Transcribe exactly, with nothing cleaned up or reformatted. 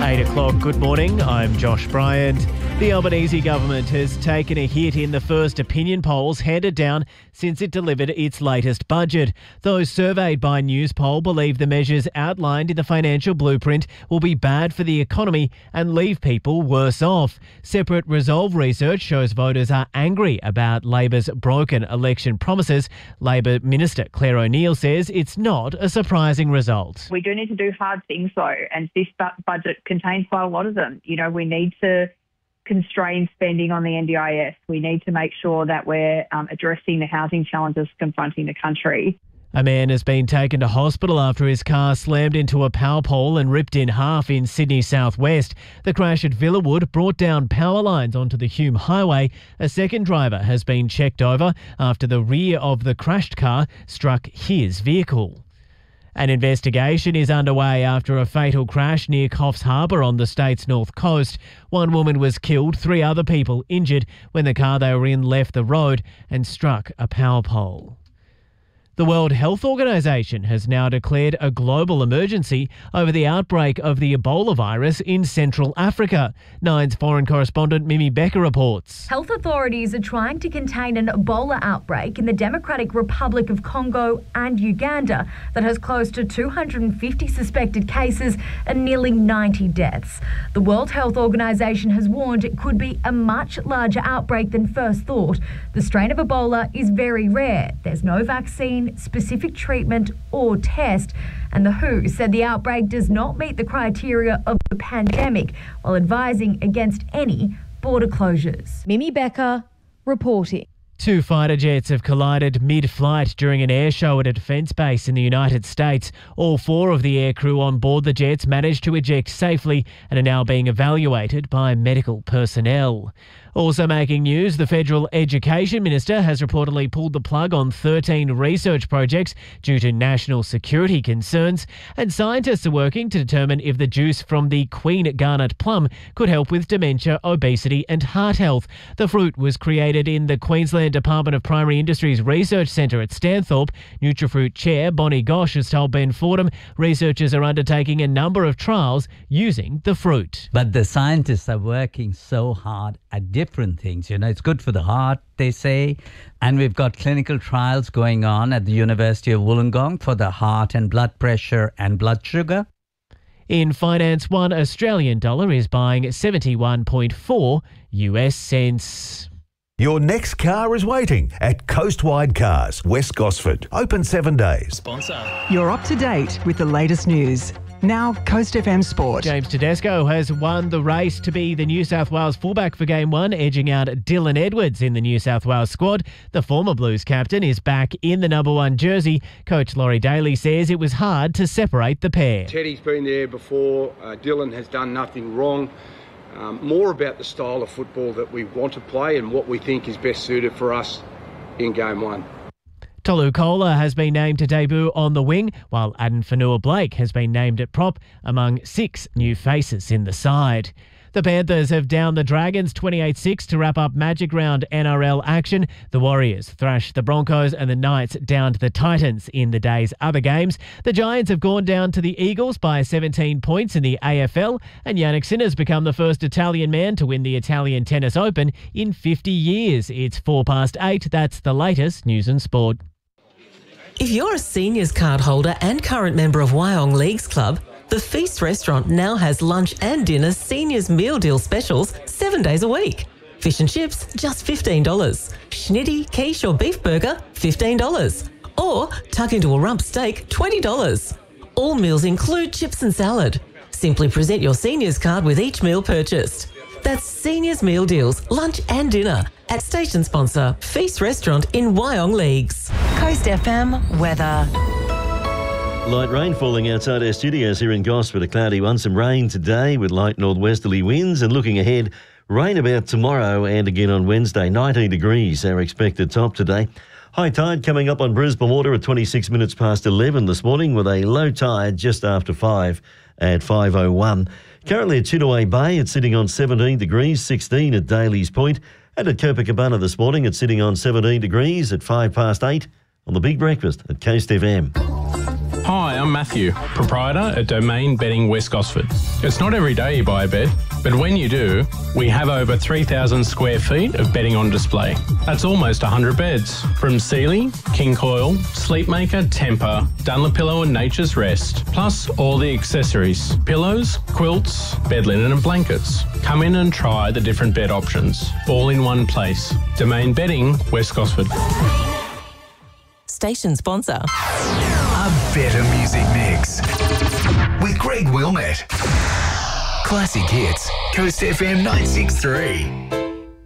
eight o'clock, good morning, I'm Josh Bryant. The Albanese government has taken a hit in the first opinion polls handed down since it delivered its latest budget. Those surveyed by Newspoll believe the measures outlined in the financial blueprint will be bad for the economy and leave people worse off. Separate Resolve research shows voters are angry about Labor's broken election promises. Labor Minister Claire O'Neil says it's not a surprising result. We do need to do hard things though, and this bu- budget contains quite a lot of them. You know, we need to constrain spending on the N D I S. We need to make sure that we're um, addressing the housing challenges confronting the country. A man has been taken to hospital after his car slammed into a power pole and ripped in half in Sydney southwest. The crash at Villawood brought down power lines onto the Hume Highway. A second driver has been checked over after the rear of the crashed car struck his vehicle. An investigation is underway after a fatal crash near Coffs Harbour on the state's north coast. One woman was killed, three other people injured when the car they were in left the road and struck a power pole. The World Health Organization has now declared a global emergency over the outbreak of the Ebola virus in Central Africa. Nine's foreign correspondent Mimi Becker reports. Health authorities are trying to contain an Ebola outbreak in the Democratic Republic of Congo and Uganda that has close to two hundred fifty suspected cases and nearly ninety deaths. The World Health Organization has warned it could be a much larger outbreak than first thought. The strain of Ebola is very rare. There's no vaccine, specific treatment or test, and the W H O said the outbreak does not meet the criteria of the pandemic while advising against any border closures. Mimi Becker reporting. Two fighter jets have collided mid-flight during an air show at a defence base in the United States. All four of the aircrew on board the jets managed to eject safely and are now being evaluated by medical personnel. Also making news, the Federal Education Minister has reportedly pulled the plug on thirteen research projects due to national security concerns, and scientists are working to determine if the juice from the Queen Garnet plum could help with dementia, obesity and heart health. The fruit was created in the Queensland Department of Primary Industries Research Centre at Stanthorpe. Nutrifruit Chair Bonnie Gosh has told Ben Fordham researchers are undertaking a number of trials using the fruit. But the scientists are working so hard at different things. You know, it's good for the heart, they say. And we've got clinical trials going on at the University of Wollongong for the heart and blood pressure and blood sugar. In finance, one Australian dollar is buying seventy-one point four U S cents. Your next car is waiting at Coastwide Cars, West Gosford. Open seven days. Sponsor. You're up to date with the latest news. Now, Coast F M Sport. James Tedesco has won the race to be the New South Wales fullback for Game one, edging out Dylan Edwards in the New South Wales squad. The former Blues captain is back in the number one jersey. Coach Laurie Daly says it was hard to separate the pair. Teddy's been there before. Uh, Dylan has done nothing wrong. Um, more about the style of football that we want to play and what we think is best suited for us in Game one. Tolu Kola has been named to debut on the wing, while Aden Fanua-Blake has been named at prop, among six new faces in the side. The Panthers have downed the Dragons twenty-eight six to wrap up Magic Round N R L action. The Warriors thrashed the Broncos and the Knights downed the Titans in the day's other games. The Giants have gone down to the Eagles by seventeen points in the A F L, and Jannik Sinner's become the first Italian man to win the Italian Tennis Open in fifty years. It's four past eight. That's the latest news and sport. If you're a seniors card holder and current member of Wyong Leagues Club, the Feast restaurant now has lunch and dinner seniors meal deal specials seven days a week. Fish and chips, just fifteen dollars. Schnitty, quiche or beef burger, fifteen dollars. Or tuck into a rump steak, twenty dollars. All meals include chips and salad. Simply present your seniors card with each meal purchased. That's Seniors Meal Deals, lunch and dinner at station sponsor Feast Restaurant in Wyong Leagues. Coast F M weather. Light rain falling outside our studios here in Gosford. A cloudy one. Some rain today with light northwesterly winds, and looking ahead, rain about tomorrow and again on Wednesday. nineteen degrees our expected top today. High tide coming up on Brisbane Water at twenty-six minutes past eleven this morning, with a low tide just after five at five oh one. Currently at Chittaway Bay, it's sitting on seventeen degrees, sixteen at Daly's Point. And at Copacabana this morning, it's sitting on seventeen degrees at five past eight on the Big Breakfast at Coast F M. Hi, I'm Matthew, proprietor at Domain Bedding West Gosford. It's not every day you buy a bed, but when you do, we have over three thousand square feet of bedding on display. That's almost one hundred beds, from Sealy, King Coil, Sleepmaker, Tempur, Dunlopillow and Nature's Rest, plus all the accessories, pillows, quilts, bed linen and blankets. Come in and try the different bed options, all in one place. Domain Bedding, West Gosford. Station sponsor. A better music mix with Greg Wilmette. Classic hits, Coast F M nine six three.